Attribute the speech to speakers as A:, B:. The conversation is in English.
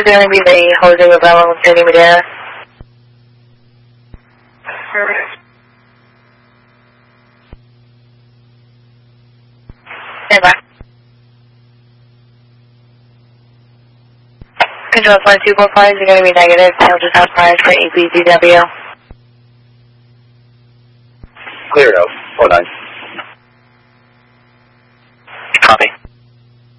A: is going to be the Jose Ravello and Sandy Madera. Stand by. Control 2245 is going to be negative. I'll just have price for APGW.
B: Clear out. 49.